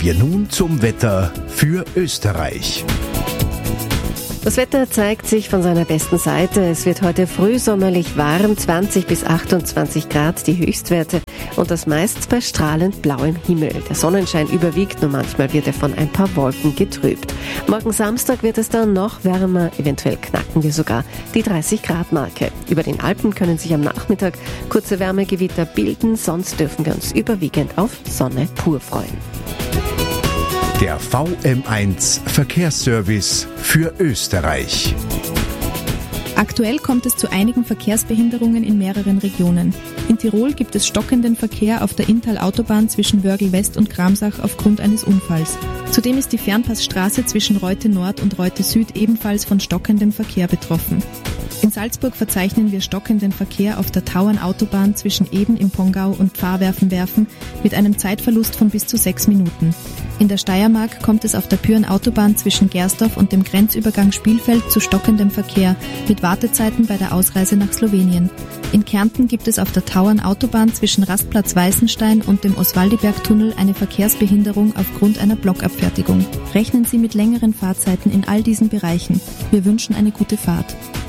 wir nun zum Wetter für Österreich. Das Wetter zeigt sich von seiner besten Seite. Es wird heute frühsommerlich warm, 20 bis 28 Grad die Höchstwerte und das meist bei strahlend blauem Himmel. Der Sonnenschein überwiegt, nur manchmal wird er von ein paar Wolken getrübt. Morgen Samstag wird es dann noch wärmer, eventuell knacken wir sogar die 30-Grad-Marke. Über den Alpen können sich am Nachmittag kurze Wärmegewitter bilden, sonst dürfen wir uns überwiegend auf Sonne pur freuen. Der VM1 Verkehrsservice für Österreich. Aktuell kommt es zu einigen Verkehrsbehinderungen in mehreren Regionen. In Tirol gibt es stockenden Verkehr auf der Inntal-Autobahn zwischen Wörgl West und Kramsach aufgrund eines Unfalls. Zudem ist die Fernpassstraße zwischen Reute Nord und Reute Süd ebenfalls von stockendem Verkehr betroffen. In Salzburg verzeichnen wir stockenden Verkehr auf der Tauernautobahn zwischen Eben im Pongau und Pfarrwerfen mit einem Zeitverlust von bis zu 6 Minuten. In der Steiermark kommt es auf der Pyhrn-Autobahn zwischen Gersdorf und dem Grenzübergang Spielfeld zu stockendem Verkehr mit Wartezeiten bei der Ausreise nach Slowenien. In Kärnten gibt es auf der Tauernautobahn zwischen Rastplatz Weißenstein und dem Oswaldiberg-Tunnel eine Verkehrsbehinderung aufgrund einer Blockabfertigung. Rechnen Sie mit längeren Fahrzeiten in all diesen Bereichen. Wir wünschen eine gute Fahrt.